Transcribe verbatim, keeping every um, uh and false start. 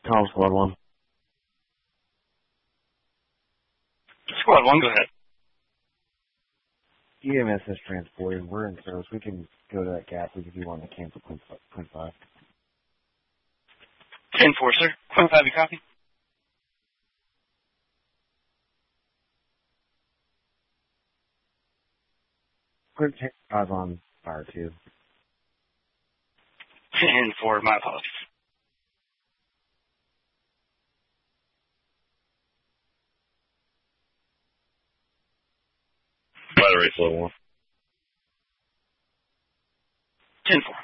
Tom, Squad one. Squad one, go ahead. E M S is transported. We're in service. We can go to that gap if you want to cancel Quinn five. ten four, sir. Quinn five, you copy? Quinn five on fire two. ten four, my apologies. Battery flow one. ten four.